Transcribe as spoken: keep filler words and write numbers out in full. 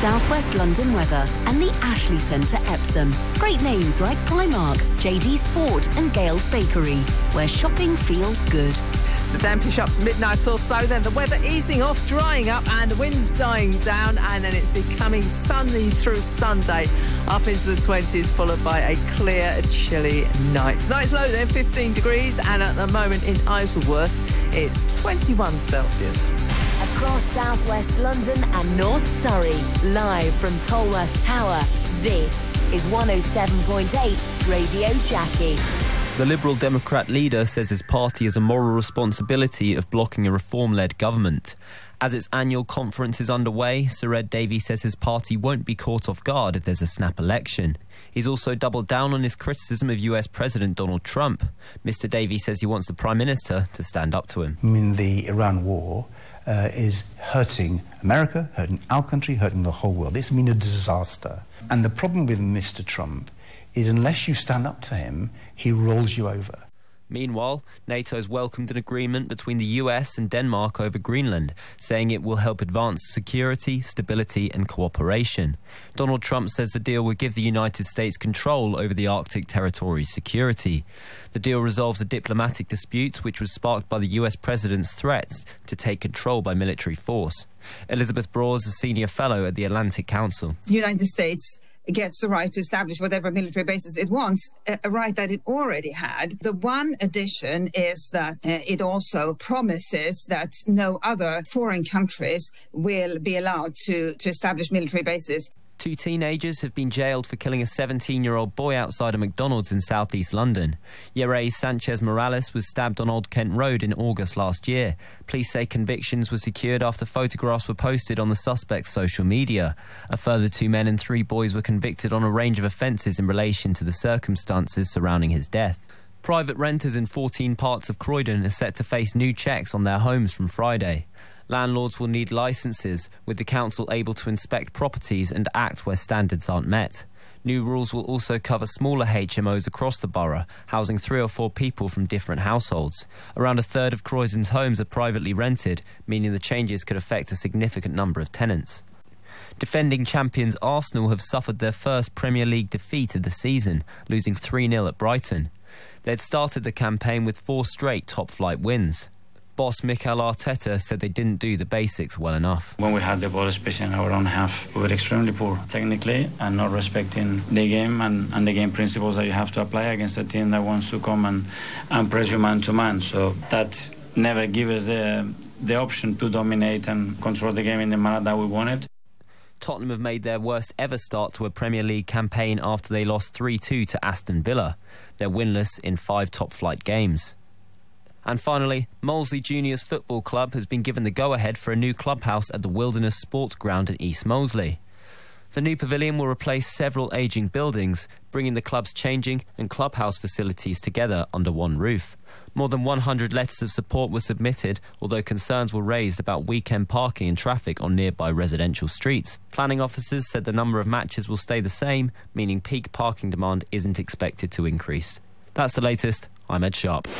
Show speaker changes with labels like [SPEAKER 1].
[SPEAKER 1] South West London weather and the Ashley Centre Epsom. Great names like Primark, J D Sport and Gale's Bakery, where shopping feels good.
[SPEAKER 2] It's a dampish up to midnight or so, then the weather easing off, drying up and the wind's dying down, and then it's becoming sunny through Sunday up into the twenties, followed by a clear, chilly night. Tonight's low then fifteen degrees, and at the moment in Isleworth it's twenty-one Celsius.
[SPEAKER 1] Across South West London and North Surrey, live from Tolworth Tower, this is one oh seven point eight Radio Jackie.
[SPEAKER 3] The Liberal Democrat leader says his party has a moral responsibility of blocking a reform-led government. As its annual conference is underway, Sir Ed Davey says his party won't be caught off guard if there's a snap election. He's also doubled down on his criticism of U S President Donald Trump. Mister Davey says he wants the Prime Minister to stand up to him.
[SPEAKER 4] I mean, the Iran war uh, is hurting America, hurting our country, hurting the whole world. It's been a disaster. And the problem with Mister Trump is unless you stand up to him, he rolls you over.
[SPEAKER 3] Meanwhile, NATO has welcomed an agreement between the U S and Denmark over Greenland, saying it will help advance security, stability and cooperation. Donald Trump says the deal would give the United States control over the Arctic territory's security. The deal resolves a diplomatic dispute which was sparked by the U S president's threats to take control by military force. Elizabeth Braw is a senior fellow at the Atlantic Council.
[SPEAKER 5] The United States gets the right to establish whatever military bases it wants, a right that it already had. The one addition is that uh, it also promises that no other foreign countries will be allowed to, to establish military bases.
[SPEAKER 3] Two teenagers have been jailed for killing a seventeen-year-old boy outside a McDonald's in southeast London. Yerray Sanchez Morales was stabbed on Old Kent Road in August last year. Police say convictions were secured after photographs were posted on the suspect's social media. A further two men and three boys were convicted on a range of offences in relation to the circumstances surrounding his death. Private renters in fourteen parts of Croydon are set to face new checks on their homes from Friday. Landlords will need licences, with the council able to inspect properties and act where standards aren't met. New rules will also cover smaller H M Os across the borough, housing three or four people from different households. Around a third of Croydon's homes are privately rented, meaning the changes could affect a significant number of tenants. Defending champions Arsenal have suffered their first Premier League defeat of the season, losing three nil at Brighton. They'd started the campaign with four straight top-flight wins. Boss Mikel Arteta said they didn't do the basics well enough.
[SPEAKER 6] When we had the ball, especially in our own half, we were extremely poor technically and not respecting the game and, and the game principles that you have to apply against a team that wants to come and, and press you man to man. So that never gives us the, the option to dominate and control the game in the manner that we wanted.
[SPEAKER 3] Tottenham have made their worst ever start to a Premier League campaign after they lost three two to Aston Villa. They're winless in five top-flight games. And finally, Molesley Juniors Football Club has been given the go-ahead for a new clubhouse at the Wilderness Sports Ground in East Molesley. The new pavilion will replace several ageing buildings, bringing the club's changing and clubhouse facilities together under one roof. More than one hundred letters of support were submitted, although concerns were raised about weekend parking and traffic on nearby residential streets. Planning officers said the number of matches will stay the same, meaning peak parking demand isn't expected to increase. That's the latest. I'm Ed Sharp.